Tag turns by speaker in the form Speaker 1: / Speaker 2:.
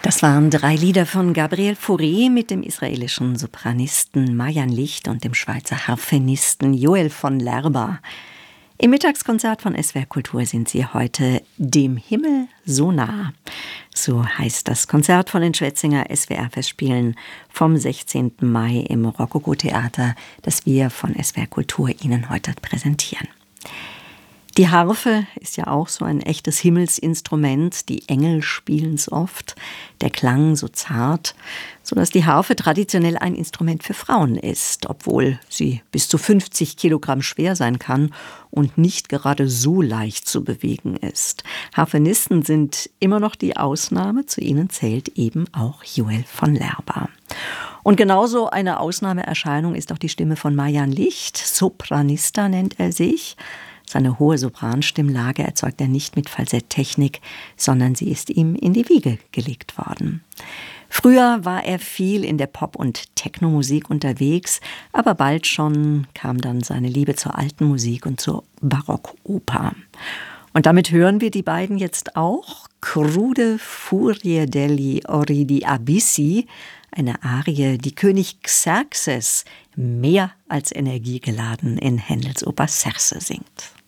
Speaker 1: Das waren 3 Lieder von Gabriel Fauré mit dem israelischen Sopranisten Marjan Licht und dem Schweizer Harfenisten Joel von Lerba. Im Mittagskonzert von SWR Kultur sind sie heute dem Himmel so nah. So heißt das Konzert von den Schwetzinger SWR-Festspielen vom 16. Mai im Rokoko-Theater, das wir von SWR Kultur Ihnen heute präsentieren. Die Harfe ist ja auch so ein echtes Himmelsinstrument. Die Engel spielen es oft. Der Klang so zart, sodass die Harfe traditionell ein Instrument für Frauen ist, obwohl sie bis zu 50 Kilogramm schwer sein kann und nicht gerade so leicht zu bewegen ist. Harfenisten sind immer noch die Ausnahme. Zu ihnen zählt eben auch Joel von Lerba. Und genauso eine Ausnahmeerscheinung ist auch die Stimme von Marjan Licht. Sopranista nennt er sich. Seine hohe Sopranstimmlage erzeugt er nicht mit Falsetttechnik, sondern sie ist ihm in die Wiege gelegt worden. Früher war er viel in der Pop- und Technomusik unterwegs, aber bald schon kam dann seine Liebe zur alten Musik und zur Barockoper. Und damit hören wir die beiden jetzt auch. Crude Furie degli Ori di Abissi, eine Arie, die König Xerxes mehr als energiegeladen in Händels Oper Circe singt.